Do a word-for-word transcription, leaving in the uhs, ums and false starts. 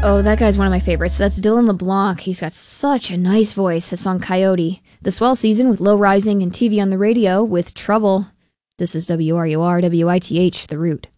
Oh, that guy's one of my favorites. That's Dylan LeBlanc. He's got such a nice voice. His song Coyote. The Swell Season with Low Rising and T V on the Radio with Trouble. This is W R U R W I T H, The Root.